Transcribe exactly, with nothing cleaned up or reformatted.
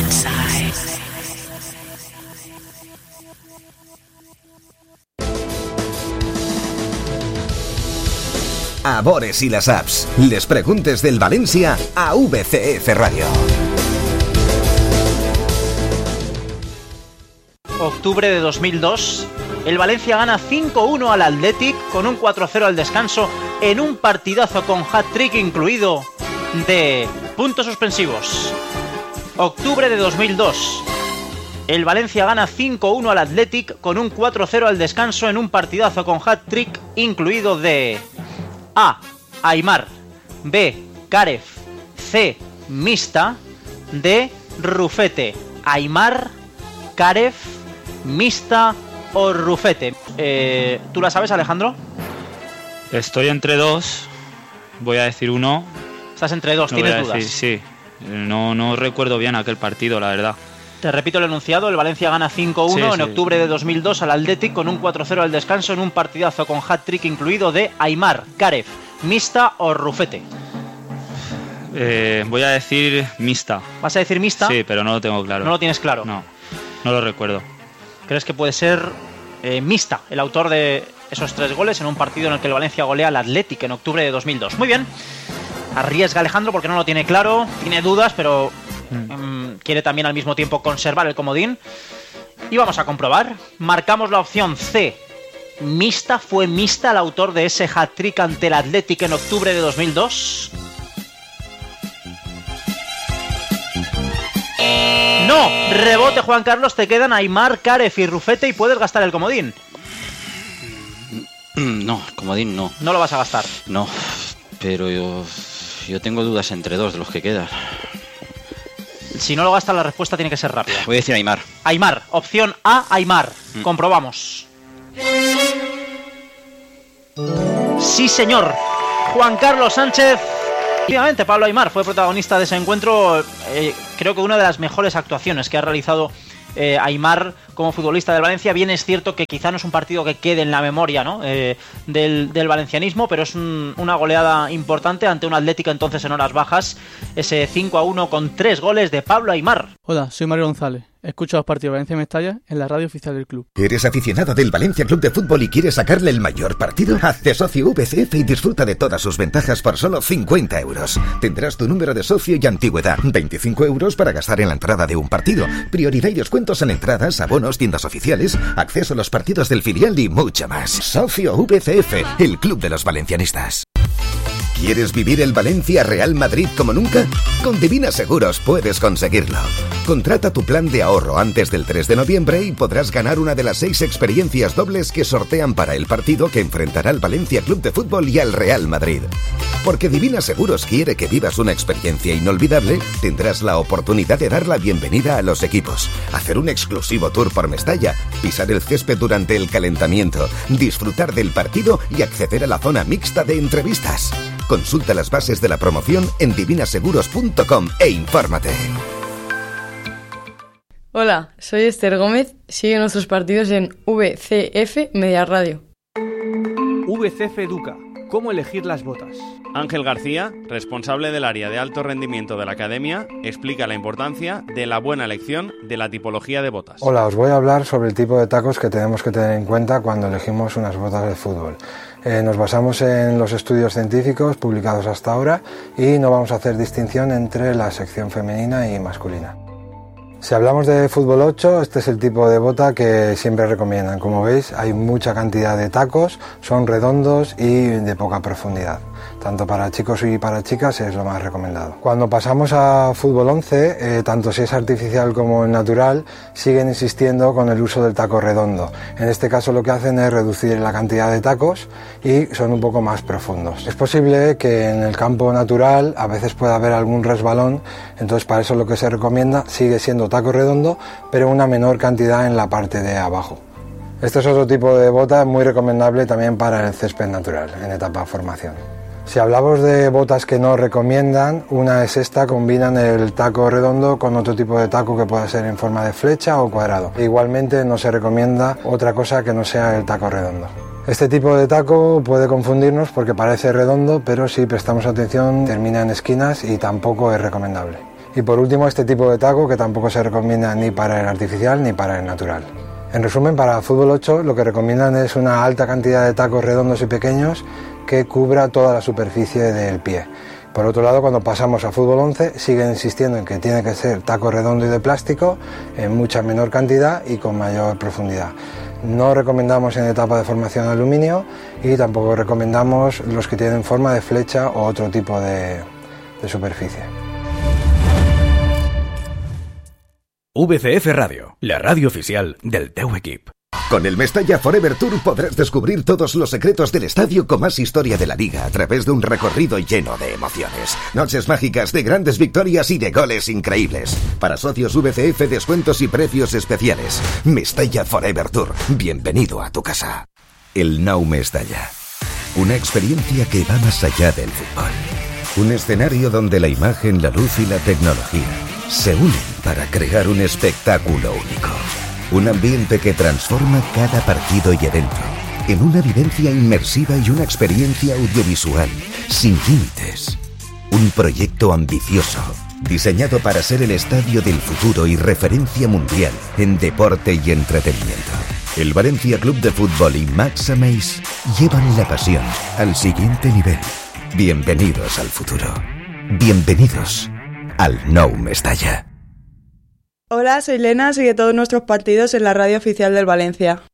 inside. A Bores y las apps. Les preguntes del Valencia a V C F Radio. Octubre de dos mil dos, el Valencia gana cinco uno al Athletic con un cuatro cero al descanso en un partidazo con hat-trick incluido de puntos suspensivos. Octubre de dos mil dos, el Valencia gana cinco uno al Athletic con un cuatro cero al descanso en un partidazo con hat-trick incluido de A. Aimar, B. Káref, C. Mista, D. Rufete. Aimar, Káref, Mista o Rufete. Eh, ¿Tú la sabes, Alejandro? Estoy entre dos. Voy a decir uno. Estás entre dos, no ¿tienes voy a dudas? Decir, sí. No, no recuerdo bien aquel partido, la verdad. Te repito el enunciado, el Valencia gana cinco uno sí, en sí. octubre de dos mil dos al Athletic con un cuatro cero al descanso en un partidazo con hat-trick incluido de Aimar, Káref, Mista o Rufete. Eh, voy a decir Mista. ¿Vas a decir Mista? Sí, pero no lo tengo claro. ¿No lo tienes claro? No, no lo recuerdo. ¿Crees que puede ser eh, Mista, el autor de esos tres goles en un partido en el que el Valencia golea al Athletic en octubre de dos mil dos? Muy bien. Arriesga Alejandro porque no lo tiene claro, tiene dudas, pero mm. quiere también al mismo tiempo conservar el comodín. Y vamos a comprobar. Marcamos la opción C. Mista, ¿fue Mista el autor de ese hat-trick ante el Athletic en octubre de dos mil dos? No, rebote Juan Carlos, te quedan Aimar, Káref y Rufete y puedes gastar el comodín. No, comodín no. No lo vas a gastar. No, pero yo, yo tengo dudas entre dos de los que quedan. Si no lo gastas, la respuesta tiene que ser rápida. Voy a decir Aimar. Aimar, opción A, Aimar. Mm. Comprobamos. Sí, señor. Juan Carlos Sánchez. Efectivamente, Pablo Aimar fue protagonista de ese encuentro. Eh, creo que una de las mejores actuaciones que ha realizado eh, Aimar como futbolista del Valencia. Bien es cierto que quizá no es un partido que quede en la memoria, ¿no? eh, del, del valencianismo, pero es un, una goleada importante ante un Atlético entonces en horas bajas. Ese cinco a uno con tres goles de Pablo Aimar. Hola, soy Mario González. Escucho los partidos de Valencia Mestalla en la radio oficial del club. ¿Eres aficionado del Valencia Club de Fútbol y quieres sacarle el mayor partido? Hazte socio V C F y disfruta de todas sus ventajas por solo cincuenta euros. Tendrás tu número de socio y antigüedad. veinticinco euros para gastar en la entrada de un partido. Prioridad y descuentos en entradas, abonos, tiendas oficiales, acceso a los partidos del filial y mucho más. Socio V C F, el club de los valencianistas. ¿Quieres vivir el Valencia Real Madrid como nunca? Con Divina Seguros puedes conseguirlo. Contrata tu plan de ahorro antes del tres de noviembre y podrás ganar una de las seis experiencias dobles que sortean para el partido que enfrentará al Valencia Club de Fútbol y al Real Madrid. Porque Divina Seguros quiere que vivas una experiencia inolvidable, tendrás la oportunidad de dar la bienvenida a los equipos, hacer un exclusivo tour por Mestalla, pisar el césped durante el calentamiento, disfrutar del partido y acceder a la zona mixta de entrevistas. Consulta las bases de la promoción en divina seguros punto com e infórmate. Hola, soy Esther Gómez. Sigue nuestros partidos en V C F Media Radio. V C F Educa. ¿Cómo elegir las botas? Ángel García, responsable del área de alto rendimiento de la academia, explica la importancia de la buena elección de la tipología de botas. Hola, os voy a hablar sobre el tipo de tacos que tenemos que tener en cuenta cuando elegimos unas botas de fútbol. Eh, nos basamos en los estudios científicos publicados hasta ahora y no vamos a hacer distinción entre la sección femenina y masculina. Si hablamos de fútbol ocho, este es el tipo de bota que siempre recomiendan. Como veis, hay mucha cantidad de tacos, son redondos y de poca profundidad. Tanto para chicos y para chicas es lo más recomendado. Cuando pasamos a fútbol once, eh, tanto si es artificial como natural, siguen insistiendo con el uso del taco redondo. En este caso lo que hacen es reducir la cantidad de tacos y son un poco más profundos. Es posible que en el campo natural a veces pueda haber algún resbalón, entonces para eso lo que se recomienda sigue siendo taco redondo, pero una menor cantidad en la parte de abajo. Este es otro tipo de bota muy recomendable también para el césped natural, en etapa formación. Si hablamos de botas que no recomiendan, una es esta, combinan el taco redondo con otro tipo de taco que pueda ser en forma de flecha o cuadrado. Igualmente no se recomienda otra cosa que no sea el taco redondo. Este tipo de taco puede confundirnos porque parece redondo, pero si prestamos atención termina en esquinas y tampoco es recomendable. Y por último, este tipo de taco que tampoco se recomienda ni para el artificial ni para el natural. En resumen, para fútbol ocho lo que recomiendan es una alta cantidad de tacos redondos y pequeños que cubra toda la superficie del pie. Por otro lado, cuando pasamos a fútbol once, siguen insistiendo en que tiene que ser taco redondo y de plástico en mucha menor cantidad y con mayor profundidad. No recomendamos en etapa de formación aluminio y tampoco recomendamos los que tienen forma de flecha o otro tipo de, de superficie. V C F Radio, la radio oficial del teu equip. Con el Mestalla Forever Tour podrás descubrir todos los secretos del estadio con más historia de la liga a través de un recorrido lleno de emociones. Noches mágicas de grandes victorias y de goles increíbles. Para socios V C F, descuentos y precios especiales. Mestalla Forever Tour. Bienvenido a tu casa. El Nou Mestalla. Una experiencia que va más allá del fútbol. Un escenario donde la imagen, la luz y la tecnología se unen para crear un espectáculo único. Un ambiente que transforma cada partido y evento en una vivencia inmersiva y una experiencia audiovisual sin límites. Un proyecto ambicioso, diseñado para ser el estadio del futuro y referencia mundial en deporte y entretenimiento. El Valencia Club de Fútbol y Max Ameis llevan la pasión al siguiente nivel. Bienvenidos al futuro. Bienvenidos al Nou Mestalla. Hola, soy Lena, sigue todos nuestros partidos en la radio oficial del Valencia.